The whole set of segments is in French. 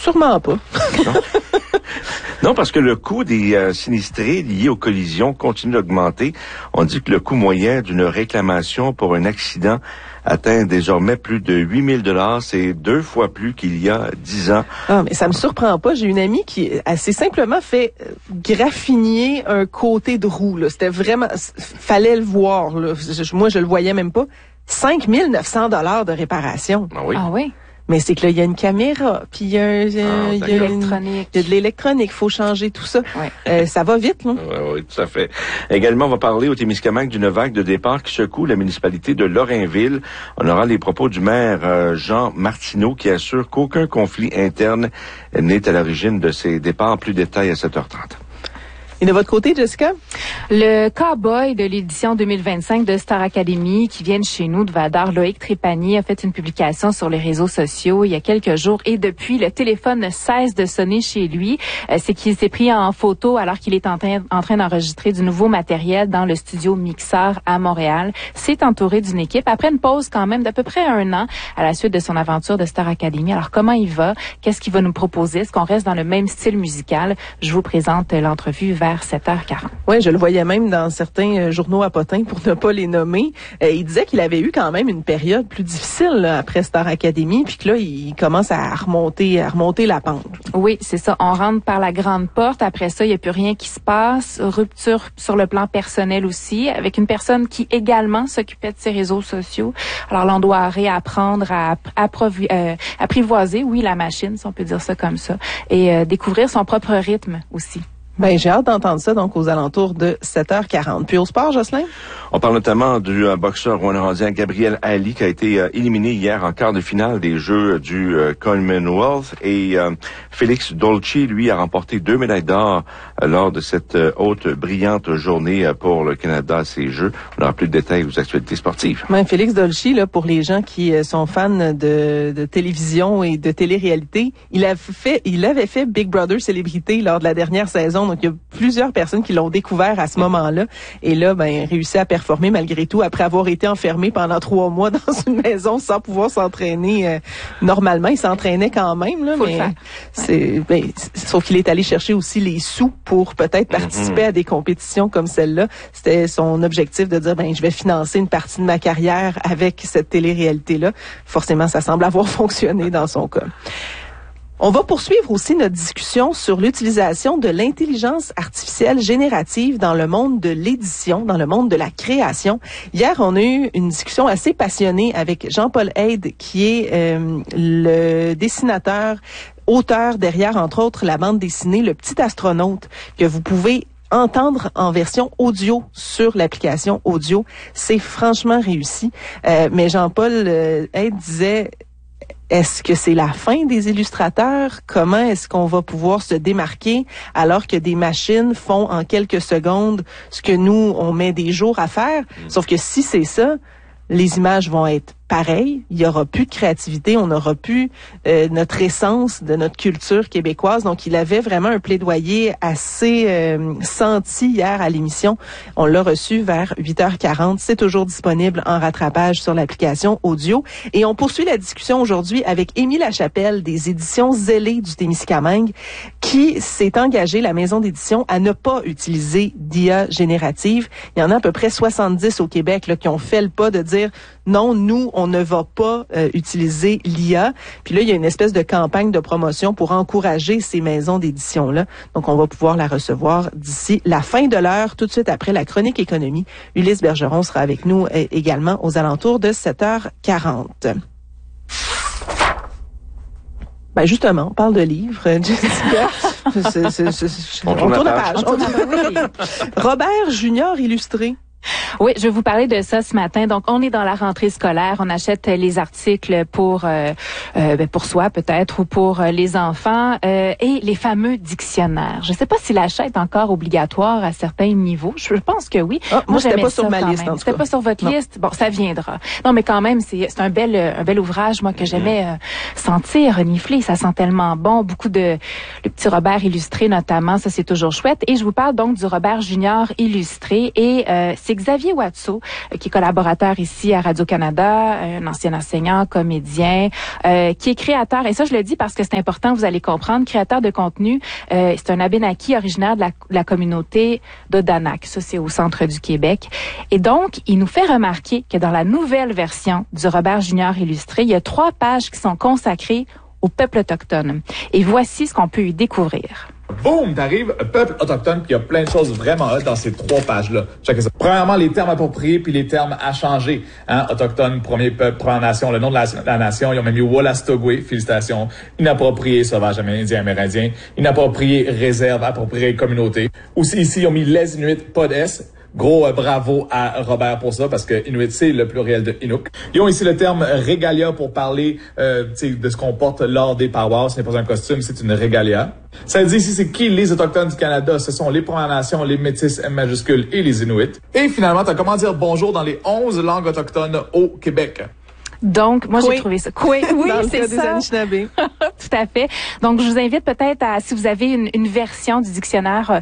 Sûrement pas. Non. Non, parce que le coût des sinistrés liés aux collisions continue d'augmenter. On dit que le coût moyen d'une réclamation pour un accident atteint désormais plus de 8 000 $. C'est 2 fois plus qu'il y a 10 ans. Ah, mais ça me surprend pas. J'ai une amie qui assez simplement fait graffiner un côté de roue. Là. C'était vraiment... Fallait le voir. Là. Moi, je le voyais même pas. 5 900 $ de réparation. Ah oui? Ah oui? Mais c'est que là, il y a une caméra, puis il y a de l'électronique, faut changer tout ça. Ouais. Ça va vite, là. Oui, tout à fait. Également, on va parler au Témiscamingue d'une vague de départ qui secoue la municipalité de Lorrainville. On aura les propos du maire Jean Martineau qui assure qu'aucun conflit interne n'est à l'origine de ces départs. Plus de détails à 7h30. Et de votre côté, Jessica? Le cowboy de l'édition 2025 de Star Academy qui vient de chez nous, de Val-d'Or, Loïc Trépanier, a fait une publication sur les réseaux sociaux il y a quelques jours et depuis, le téléphone ne cesse de sonner chez lui. C'est qu'il s'est pris en photo alors qu'il est en train d'enregistrer du nouveau matériel dans le studio Mixeur à Montréal. C'est entouré d'une équipe après une pause quand même d'à peu près 1 an à la suite de son aventure de Star Academy. Alors, comment il va? Qu'est-ce qu'il va nous proposer? Est-ce qu'on reste dans le même style musical? Je vous présente l'entrevue vers 7h40. Oui, je le voyais même dans certains journaux à potins pour ne pas les nommer. Il disait qu'il avait eu quand même une période plus difficile là, après Star Academy, puis que là, il commence à remonter la pente. Oui, c'est ça. On rentre par la grande porte. Après ça, il n'y a plus rien qui se passe. Rupture sur le plan personnel aussi, avec une personne qui également s'occupait de ses réseaux sociaux. Alors là, on doit réapprendre à apprivoiser, oui, la machine, si on peut dire ça comme ça, et découvrir son propre rythme aussi. Ben, j'ai hâte d'entendre ça, donc, aux alentours de 7h40. Puis au sport, Jocelyn? On parle notamment du boxeur rwandien Gabriel Ali qui a été éliminé hier en quart de finale des Jeux du Commonwealth et Félix Dolce, lui, a remporté 2 médailles d'or lors de cette haute, brillante journée pour le Canada à ces Jeux. On aura plus de détails aux actualités sportives. Ben, Félix Dolce, là, pour les gens qui sont fans de télévision et de télé-réalité, il avait fait Big Brother Célébrité lors de la dernière saison. Donc, il y a plusieurs personnes qui l'ont découvert à ce moment-là. Et là, ben, réussi à performer malgré tout après avoir été enfermé pendant 3 mois dans une maison sans pouvoir s'entraîner normalement. Il s'entraînait quand même, là, mais sauf qu'il est allé chercher aussi les sous pour peut-être participer à des compétitions comme celle-là. C'était son objectif de dire, ben, je vais financer une partie de ma carrière avec cette télé-réalité-là. Forcément, ça semble avoir fonctionné dans son cas. On va poursuivre aussi notre discussion sur l'utilisation de l'intelligence artificielle générative dans le monde de l'édition, dans le monde de la création. Hier, on a eu une discussion assez passionnée avec Jean-Paul Haide, qui est le dessinateur, auteur derrière, entre autres, la bande dessinée Le Petit Astronaute, que vous pouvez entendre en version audio sur l'application audio. C'est franchement réussi. Mais Jean-Paul Haide disait... Est-ce que c'est la fin des illustrateurs? Comment est-ce qu'on va pouvoir se démarquer alors que des machines font en quelques secondes ce que nous, on met des jours à faire? Sauf que si c'est ça, les images vont être pareilles, il y aura plus de créativité, on n'aura plus notre essence de notre culture québécoise. Donc, il avait vraiment un plaidoyer assez senti hier à l'émission. On l'a reçu vers 8h40. C'est toujours disponible en rattrapage sur l'application audio. Et on poursuit la discussion aujourd'hui avec Émile Lachapelle des éditions Zélé du Témiscamingue qui s'est engagé, la maison d'édition, à ne pas utiliser d'IA générative. Il y en a à peu près 70 au Québec là, qui ont fait le pas de dire non, nous, on ne va pas utiliser l'IA. Puis là, il y a une espèce de campagne de promotion pour encourager ces maisons d'édition-là. Donc, on va pouvoir la recevoir d'ici la fin de l'heure, tout de suite après la chronique économie. Ulysse Bergeron sera avec nous également aux alentours de 7h40. Ben justement, on parle de livres, Jessica. On tourne la page. Robert Junior illustré. Oui, je vais vous parler de ça ce matin. Donc, on est dans la rentrée scolaire. On achète les articles pour soi peut-être ou pour les enfants et les fameux dictionnaires. Je ne sais pas si l'achat est encore obligatoire à certains niveaux. Je pense que oui. Moi, c'était pas sur ma liste. En tout cas. C'était pas sur votre liste. Bon, ça viendra. Non, mais quand même, c'est un bel ouvrage, moi, que j'aimais sentir, renifler. Ça sent tellement bon. Beaucoup de le petit Robert illustré notamment. Ça, c'est toujours chouette. Et je vous parle donc du Robert Junior illustré et c'est Xavier Watteau, qui est collaborateur ici à Radio-Canada, un ancien enseignant, comédien, qui est créateur, et ça je le dis parce que c'est important, vous allez comprendre, créateur de contenu. C'est un Abénaki originaire de la communauté d'Odanak. Ça, c'est au centre du Québec. Et donc, il nous fait remarquer que dans la nouvelle version du Robert Junior illustré, il y a 3 pages qui sont consacrées au peuple autochtone. Et voici ce qu'on peut y découvrir. Boum, t'arrives, peuple autochtone, puis il y a plein de choses vraiment hot dans ces 3 pages-là. Checkez ça. Premièrement, les termes appropriés, puis les termes à changer. Autochtone, premier peuple, première nation, le nom de la nation. Ils ont même mis Wolastoqey, félicitations. Inapproprié, sauvage, amérindien. Inapproprié, réserve, approprié, communauté. Aussi, ici, ils ont mis les Inuits, pas d'S. Gros bravo à Robert pour ça, parce que Inuit, c'est le pluriel de Inuk. Ils ont ici le terme régalia pour parler de ce qu'on porte lors des powwows. Ce n'est pas un costume, c'est une régalia. Ça dit ici, c'est qui les Autochtones du Canada? Ce sont les Premières Nations, les Métis M majuscule et les Inuits. Et finalement, t'as comment dire bonjour dans les 11 langues autochtones au Québec. Donc, moi, j'ai trouvé ça. Oui, c'est ça. Tout à fait. Donc, je vous invite peut-être si vous avez une version du dictionnaire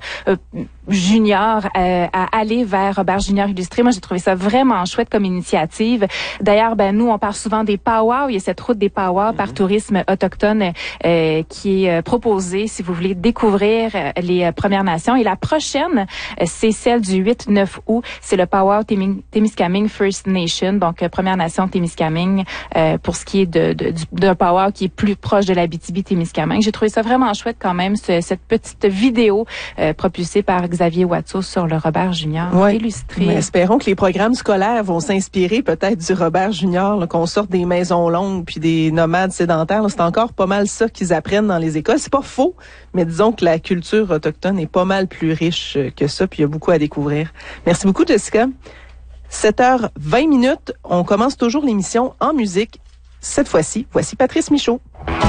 junior, à aller vers Robert Junior illustré. Moi, j'ai trouvé ça vraiment chouette comme initiative. D'ailleurs, nous, on parle souvent des powwows. Il y a cette route des powwows par tourisme autochtone qui est proposée si vous voulez découvrir les Premières Nations. Et la prochaine, c'est celle du 8-9 août. C'est le powwow Témiscamingue First Nation, donc Première Nation Témiscamingue, pour ce qui est d'un powwow qui est plus proche de l'Abitibi-Témiscamingue. J'ai trouvé ça vraiment chouette quand même, cette petite vidéo propulsée par Xavier Watteau sur le Robert Junior illustré. Mais espérons que les programmes scolaires vont s'inspirer peut-être du Robert Junior, là, qu'on sorte des maisons longues puis des nomades sédentaires. Là, c'est encore pas mal ça qu'ils apprennent dans les écoles. C'est pas faux, mais disons que la culture autochtone est pas mal plus riche que ça, puis il y a beaucoup à découvrir. Merci beaucoup, Jessica. 7h20. On commence toujours l'émission en musique. Cette fois-ci, voici Patrice Michaud.